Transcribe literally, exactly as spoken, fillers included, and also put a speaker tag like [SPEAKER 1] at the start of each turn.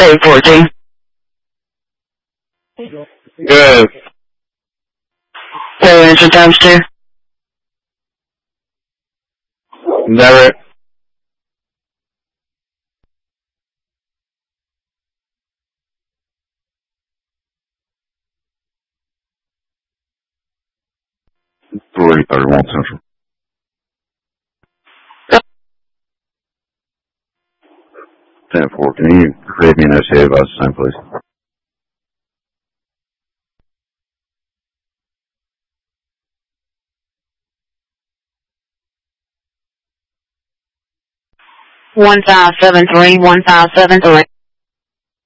[SPEAKER 1] Eight fourteen.
[SPEAKER 2] Good.
[SPEAKER 1] So engine times two.
[SPEAKER 2] Never.
[SPEAKER 3] three thirty-one Central. ten four, can you create me an S C A advice the same, please?
[SPEAKER 1] One five seven three, one five seven three.